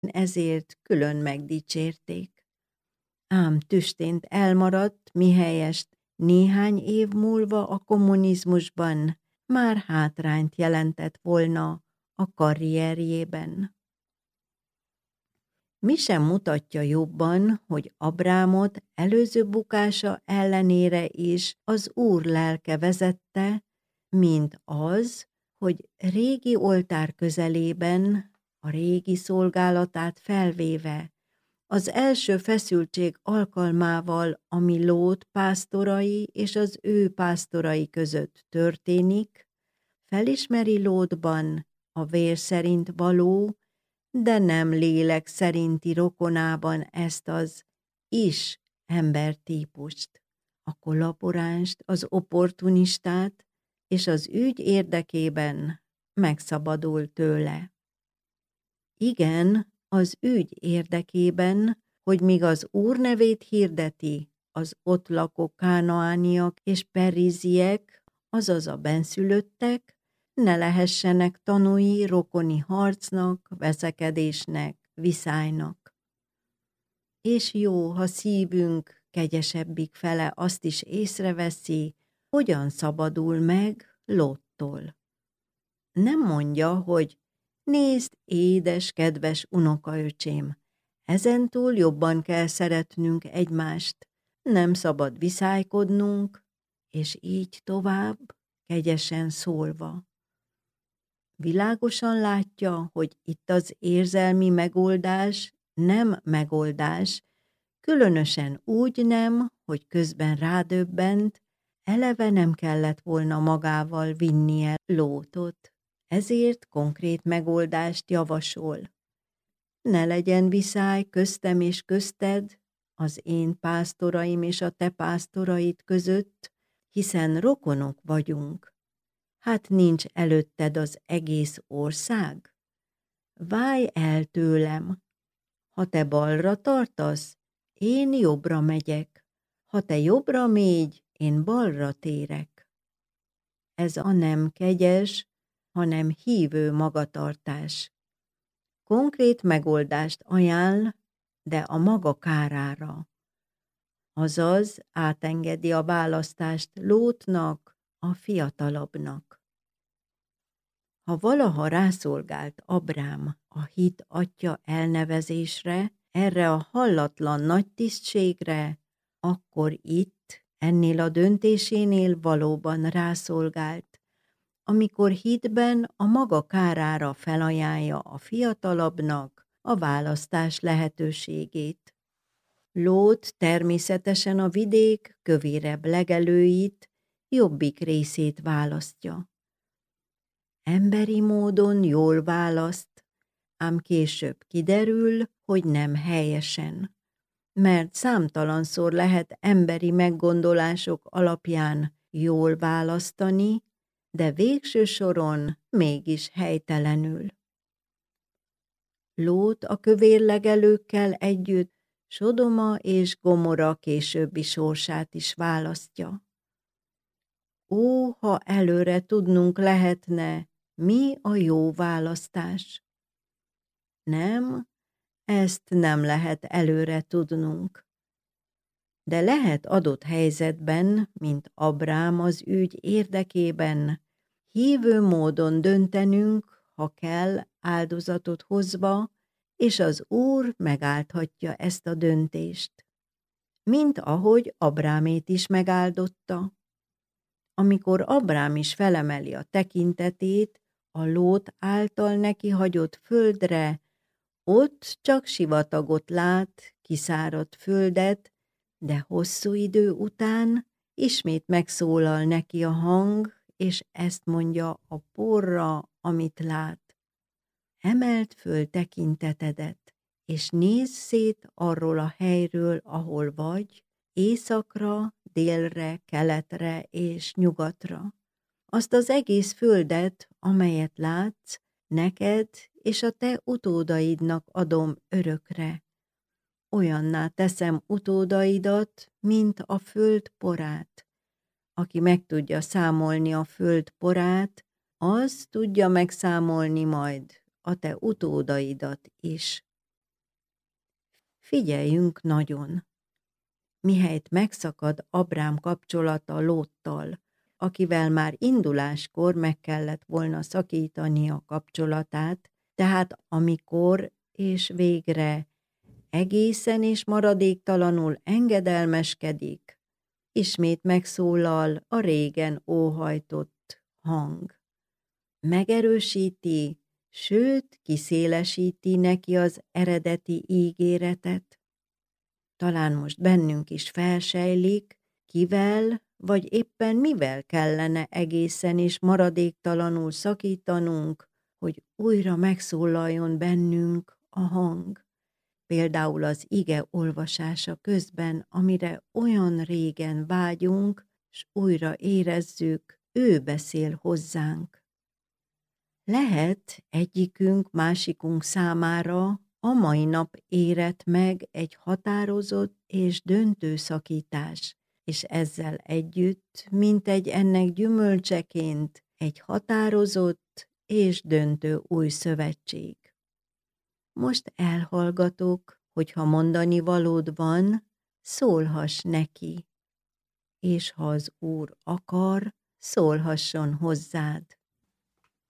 ezért külön megdicsérték. Ám tüstént elmaradt, mihelyest néhány év múlva a kommunizmusban már hátrányt jelentett volna a karrierjében. Mi sem mutatja jobban, hogy Abrámot előző bukása ellenére is az Úr lelke vezette, mint az, hogy régi oltár közelében, a régi szolgálatát felvéve, az első feszültség alkalmával, ami Lót pásztorai és az ő pásztorai között történik, felismeri Lótban a vér szerint való, de nem lélek szerinti rokonában ezt az embertípust, a kollaboránst, az opportunistát, és az ügy érdekében megszabadul tőle. Igen, az ügy érdekében, hogy míg az Úr nevét hirdeti, az ott lakó kánaániak és periziek, azaz a benszülöttek, ne lehessenek tanúi rokoni harcnak, veszekedésnek, viszálynak. És jó, ha szívünk kegyesebbik fele azt is észreveszi, hogyan szabadul meg Lóttól. Nem mondja, hogy nézd, édes, kedves unokaöcsém, ezentúl jobban kell szeretnünk egymást, nem szabad viszálykodnunk, és így tovább, kegyesen szólva. Világosan látja, hogy itt az érzelmi megoldás nem megoldás, különösen úgy nem, hogy közben rádöbbent, eleve nem kellett volna magával vinnie Lótot. Ezért konkrét megoldást javasol. Ne legyen viszály köztem és közted, az én pásztoraim és a te pásztoraid között, hiszen rokonok vagyunk. Hát nincs előtted az egész ország? Válj el tőlem! Ha te balra tartasz, én jobbra megyek. Ha te jobbra mégy, én balra térek. Ez a nem kegyes, hanem hívő magatartás. Konkrét megoldást ajánl, de a maga kárára. Azaz átengedi a választást Lótnak, a fiatalabbnak. Ha valaha rászolgált Abrám a hit atya elnevezésre, erre a hallatlan nagy tisztségre, akkor itt, ennél a döntésénél valóban rászolgált, amikor hitben a maga kárára felajánlja a fiatalabbnak a választás lehetőségét. Lót természetesen a vidék kövérebb legelőit, jobbik részét választja. Emberi módon jól választ, ám később kiderül, hogy nem helyesen, mert számtalanszor lehet emberi meggondolások alapján jól választani, de végső soron mégis helytelenül. Lót a kövérlegelőkkel együtt Sodoma és Gomora későbbi sorsát is választja. Ó, ha előre tudnunk lehetne, mi a jó választás. Nem, ezt nem lehet előre tudnunk. De lehet adott helyzetben, mint Abrám az ügy érdekében, hívő módon döntenünk, ha kell, áldozatot hozva, és az Úr megáldhatja ezt a döntést. Mint ahogy Abrámét is megáldotta. Amikor Abrám is felemeli a tekintetét a Lót által neki hagyott földre, ott csak sivatagot lát, kiszáradt földet, de hosszú idő után ismét megszólal neki a hang, és ezt mondja a porra, amit lát. Emeld föl tekintetedet, és nézz szét arról a helyről, ahol vagy, északra, délre, keletre és nyugatra. Azt az egész földet, amelyet látsz, neked és a te utódaidnak adom örökre. Olyanná teszem utódaidat, mint a föld porát. Aki meg tudja számolni a föld porát, az tudja megszámolni majd a te utódaidat is. figyeljünk nagyon. Mihelyt megszakad Abrám kapcsolata Lóttal, akivel már induláskor meg kellett volna szakítani a kapcsolatát, tehát amikor és végre egészen és maradéktalanul engedelmeskedik, ismét megszólal a régen óhajtott hang. Megerősíti, sőt, kiszélesíti neki az eredeti ígéretet. Talán most bennünk is felsejlik, kivel, vagy éppen mivel kellene egészen és maradéktalanul szakítanunk, hogy újra megszólaljon bennünk a hang. Például az ige olvasása közben, amire olyan régen vágyunk, s újra érezzük, ő beszél hozzánk. Lehet egyikünk másikunk számára a mai nap érett meg egy határozott és döntő szakítás, és ezzel együtt, mint egy ennek gyümölcseként, egy határozott és döntő új szövetség. Most elhallgatok, hogyha mondani valód van, szólhass neki, és ha az Úr akar, szólhasson hozzád.